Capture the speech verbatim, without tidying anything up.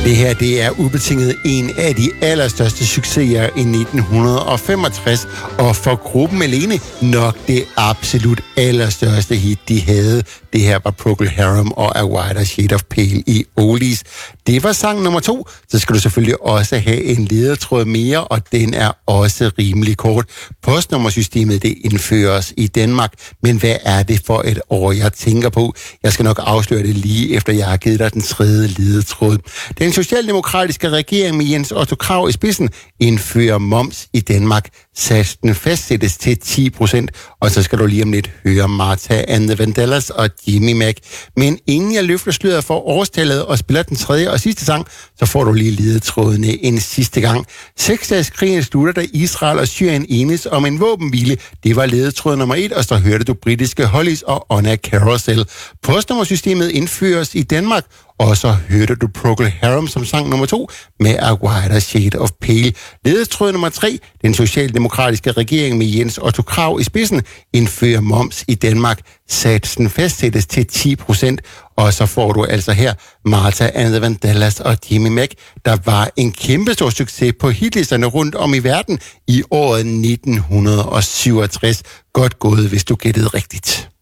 Det her, det er ubetinget en af de allerstørste succeser i nitten femogtres, og for gruppen alene nok det absolut allerstørste hit, de havde. Det her var Procol Harum og A Whiter Shade of Pale i Oldies. Det var sang nummer to. Så skal du selvfølgelig også have en ledetråd mere, og den er også rimelig kort. Postnummersystemet, det indføres i Danmark, men hvad er det for et år, jeg tænker på? Jeg skal nok afsløre det lige efter, jeg har givet dig den tredje ledetråd. Den socialdemokratiske regering med Jens Otto Krag i spidsen indfører moms i Danmark. Satsen fastsættes til ti procent, og så skal du lige om lidt høre Martha and the Vandellas og Jimmy Mac. Men inden jeg løfter sløret for årstallet og spiller den tredje og sidste sang, så får du lige ledetrådene en sidste gang. Seksdageskrigen slutter, da Israel og Syrien enes om en våbenhvile. Det var ledetråd nummer et, og så hørte du britiske Hollies og On a Carousel. Postnummersystemet indføres i Danmark, og så hørte du Procol Harum som sang nummer to med A Whiter Shade of Pale. Ledetråd nummer tre, den socialdemokratiske regering med Jens Otto Krag i spidsen, indfører moms i Danmark. Satsen fastsættes til ti procent, og så får du altså her Martha and the Vandellas og Jimmy Mac, der var en kæmpestor succes på hitlisterne rundt om i verden i året nitten syvogtres. Godt gået, hvis du gættede rigtigt.